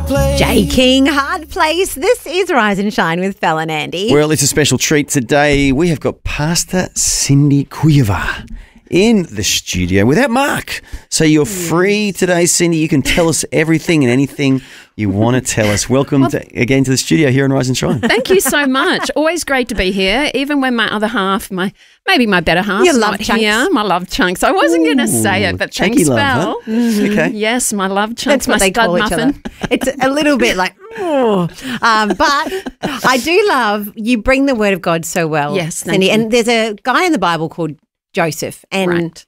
place. Jay King, Hard Place. This is Rise and Shine with Fel and Andy. Well, it's a special treat today. We have got Pastor Cindy Cueva in the studio without Mark. So you're free today, Cindy. You can tell us everything and anything you want to tell us. Welcome again to the studio here on Rise and Shine. Thank you so much. Always great to be here, even when my other half, maybe my better half, Your love not chunks. here. My love chunks. I wasn't going to say it, but chunky thanks, love, Val. huh? Okay. Yes, my love chunks. That's what my they stud call muffin. each other. It's a little bit like, but I do love you bring the word of God so well. Yes, thank Cindy. you. And there's a guy in the Bible called Joseph, and Right.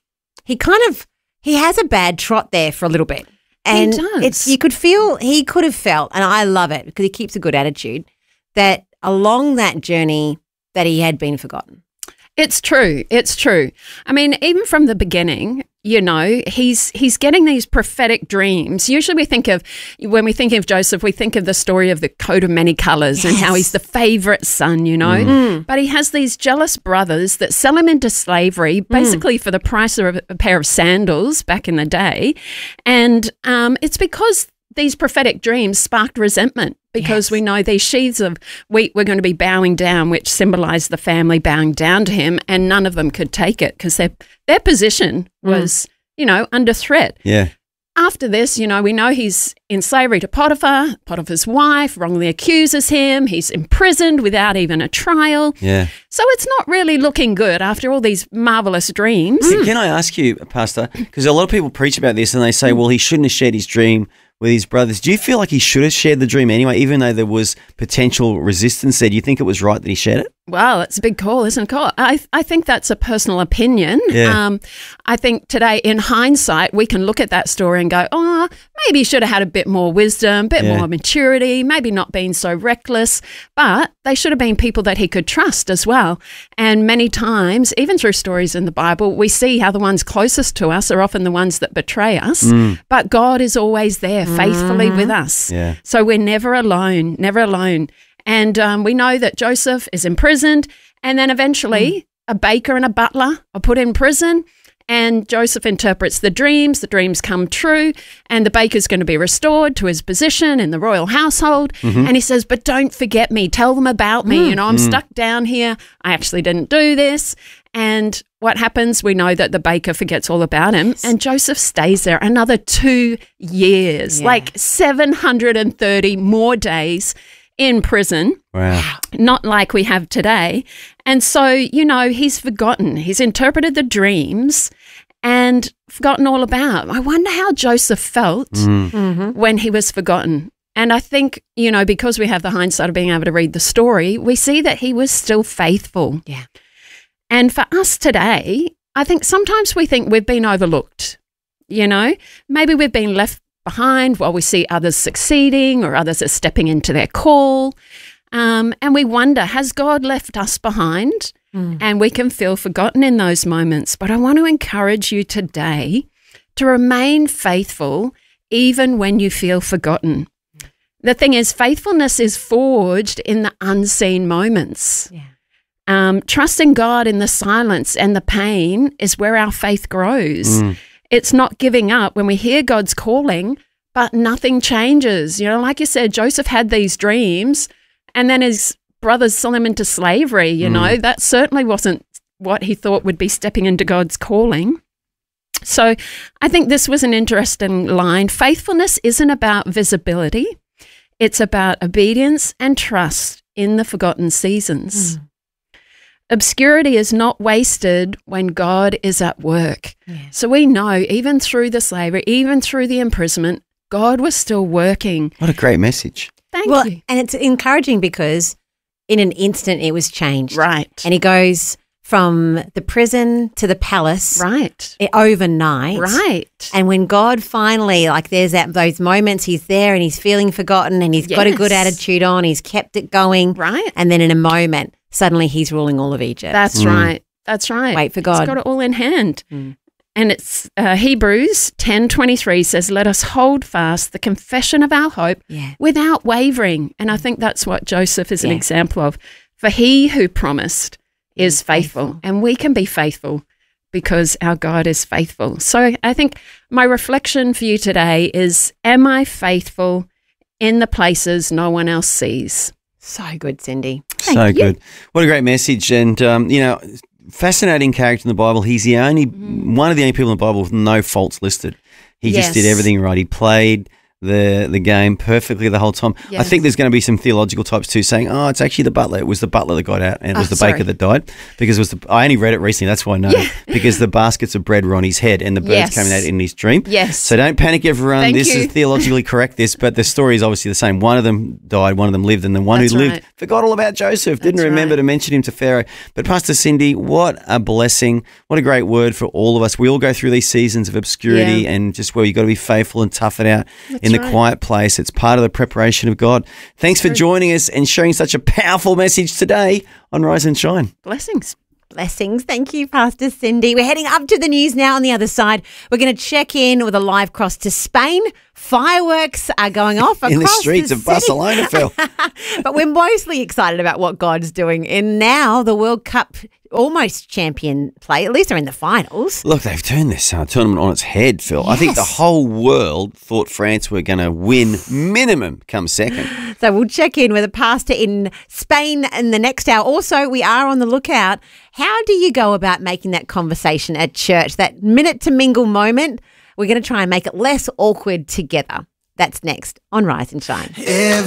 he has a bad trot there for a little bit. And does. he could have felt, and I love it because he keeps a good attitude, that along that journey that he had been forgotten. It's true. It's true. I mean, even from the beginning, you know, he's getting these prophetic dreams. Usually when we think of Joseph, we think of the story of the coat of many colors and how he's the favorite son, you know. But he has these jealous brothers that sell him into slavery, basically for the price of a pair of sandals back in the day. And it's because these prophetic dreams sparked resentment, because we know these sheaves of wheat were going to be bowing down, which symbolized the family bowing down to him, and none of them could take it because their position was, you know, under threat. Yeah. After this, you know, we know he's in slavery to Potiphar. Potiphar's wife wrongly accuses him. He's imprisoned without even a trial. Yeah. So it's not really looking good after all these marvelous dreams. Can I ask you, Pastor, because a lot of people preach about this and they say, well, he shouldn't have shared his dream with his brothers. Do you feel like he should have shared the dream anyway, even though there was potential resistance there? Do you think it was right that he shared it? Well, it's a big call, isn't it? I think that's a personal opinion. Yeah. I think today, in hindsight, we can look at that story and go, oh, maybe he should have had a bit more wisdom, a bit more maturity, maybe not being so reckless. But they should have been people that he could trust as well. And many times, even through stories in the Bible, we see how the ones closest to us are often the ones that betray us. But God is always there, faithfully with us. Yeah. So we're never alone, never alone. And we know that Joseph is imprisoned, and then eventually a baker and a butler are put in prison, and Joseph interprets the dreams come true, and the baker's going to be restored to his position in the royal household. And he says, but don't forget me, tell them about me. You know, I'm stuck down here. I actually didn't do this. And what happens? We know that the baker forgets all about him, and Joseph stays there another 2 years, like 730 more days in prison. Wow. Not like we have today. And so, you know, he's forgotten. He's interpreted the dreams and forgotten all about. I wonder how Joseph felt when he was forgotten. And I think, you know, because we have the hindsight of being able to read the story, we see that he was still faithful. Yeah. And for us today, I think sometimes we think we've been overlooked, you know. Maybe we've been left behind while we see others succeeding or others are stepping into their call. And we wonder, has God left us behind? And we can feel forgotten in those moments. But I want to encourage you today to remain faithful even when you feel forgotten. The thing is, faithfulness is forged in the unseen moments. Yeah. Trusting God in the silence and the pain is where our faith grows. It's not giving up when we hear God's calling, but nothing changes. You know, like you said, Joseph had these dreams and then his brothers sold him into slavery. You know, that certainly wasn't what he thought would be stepping into God's calling. So I think this was an interesting line. Faithfulness isn't about visibility. It's about obedience and trust in the forgotten seasons. Obscurity is not wasted when God is at work. Yeah. So we know even through the slavery, even through the imprisonment, God was still working. What a great message. Thank you. And it's encouraging because in an instant it was changed. Right. And he goes from the prison to the palace Right. overnight. Right. And when God finally, like there's those moments he's there and he's feeling forgotten and he's got a good Yes. attitude on, he's kept it going. Right. And then in a moment, suddenly he's ruling all of Egypt. That's right. That's right. Wait for God. He's got it all in hand. And it's Hebrews 10:23 says, let us hold fast the confession of our hope without wavering. And I think that's what Joseph is an example of. For he who promised is faithful, and we can be faithful because our God is faithful. So I think my reflection for you today is, am I faithful in the places no one else sees. So good, Cindy. So good. What a great message. And, fascinating character in the Bible. He's the only one of the only people in the Bible with no faults listed. He just did everything right. He played the game perfectly the whole time. Yes. I think there's going to be some theological types too saying, oh, it's actually the butler. It was the butler that got out and it was the baker that died because it was I only read it recently. That's why I know. Because the baskets of bread were on his head and the birds came out in his dream. Yes. So don't panic, everyone. Thank this you. is theologically correct, but the story is obviously the same. One of them died, one of them lived, and the one That's who lived right. forgot all about Joseph, didn't That's remember right. to mention him to Pharaoh. But Pastor Cindy, what a blessing. What a great word for all of us. We all go through these seasons of obscurity and just where you've got to be faithful and tough it out in the quiet place. It's part of the preparation of God. Thanks for joining us and sharing such a powerful message today on Rise and Shine. Blessings. Blessings. Thank you, Pastor Cindy. We're heading up to the news now on the other side. We're going to check in with a live cross to Spain. Fireworks are going off across In the streets of city. Barcelona, Phil. But we're mostly excited about what God's doing. And now the World Cup almost champion play, at least they're in the finals. Look, they've turned this tournament on its head, Phil. I think the Yes. whole world thought France were going to win minimum come second. So we'll check in with a pastor in Spain in the next hour. Also, we are on the lookout. How do you go about making that conversation at church, that minute to mingle moment? We're going to try and make it less awkward together. That's next on Rise and Shine.